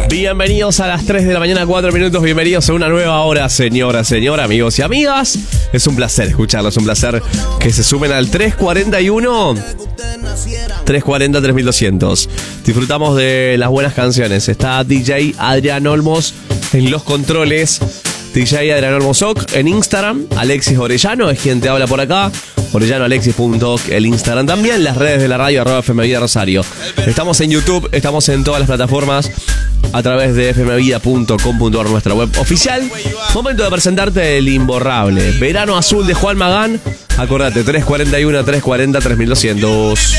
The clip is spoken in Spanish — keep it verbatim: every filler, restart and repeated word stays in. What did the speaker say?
Bienvenidos a las tres de la mañana, cuatro minutos. Bienvenidos a una nueva hora, señora, señora, amigos y amigas. Es un placer escucharlos, es un placer que se sumen al tres cuarenta y uno, tres cuarenta, tres mil doscientos. Disfrutamos de las buenas canciones. Está D J Adrián Olmos en los controles. D J Adrián Olmos Oc en Instagram. Alexis Orellano es quien te habla por acá. Orellano Alexis punto oc, el Instagram también. Las redes de la radio, arroba F M Vida Rosario. Estamos en YouTube, estamos en todas las plataformas a través de f m vida punto com punto a r, nuestra web oficial. Momento de presentarte el imborrable Verano Azul de Juan Magán. Acordate, tres cuarenta y uno, tres cuarenta, tres mil doscientos.